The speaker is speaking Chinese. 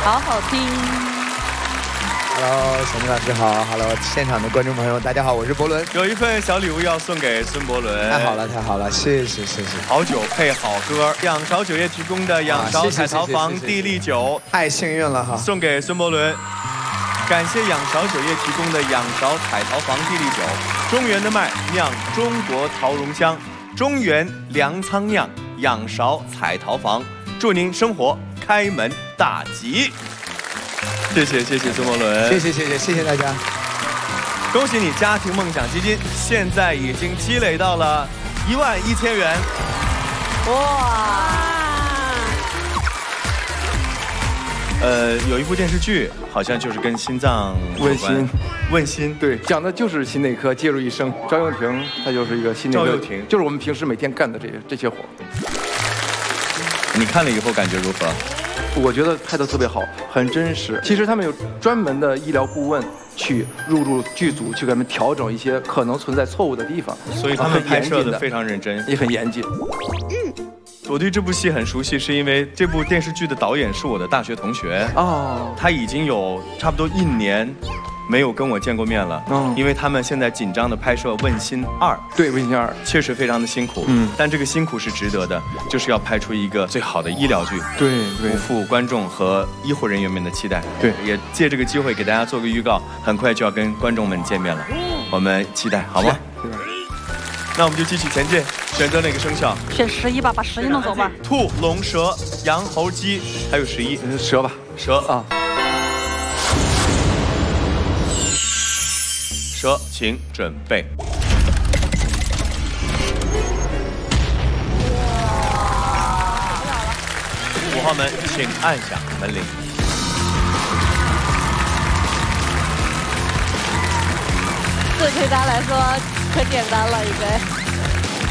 好好听。 Hello， 小明老师好 ，Hello， 现场的观众朋友，大家好，我是博伦。 有一份小礼物要送给孙博伦。 太好了，太好了，谢谢。 好酒配好歌，仰韶酒业提供的仰韶彩陶坊地利酒， 太幸运了哈， 送给孙博伦。感谢仰韶酒业提供的仰韶彩陶坊地利酒，中原的麦酿中国陶蓉香，中原粮仓酿仰韶彩陶坊，祝您生活开门大吉。谢谢孙博伦， 谢谢大家。 恭喜你，家庭梦想基金现在已经积累到了11000元。 哇！ 有一部电视剧，好像就是跟心脏问心， 对，讲的就是心内科介入一生。赵又廷他就是一个心内科， 赵又廷就是我们平时每天干的这些活。 你看了以后感觉如何？ 我觉得拍得特别好，很真实。其实他们有专门的医疗顾问去入剧组，去给他们调整一些可能存在错误的地方， 所以他们拍摄的非常认真， 也很严谨。 我对这部戏很熟悉，是因为这部电视剧的导演是我的大学同学哦， 他已经有差不多1年没有跟我见过面了，因为他们现在紧张的拍摄《问心2》， 对，《问心2》 确实非常的辛苦，但这个辛苦是值得的，就是要拍出一个最好的医疗剧， 对， 不负观众和医护人员们的期待， 对， 也借这个机会给大家做个预告，很快就要跟观众们见面了，我们期待，好吗？那我们就继续前进，选择哪个生肖？ 选11吧，把11弄走吧。 兔、龙、蛇、羊、猴、鸡，还有11。 蛇吧， 蛇啊。蛇，请准备。5号门，请按响门铃。 这对大家来说可简单了，应该。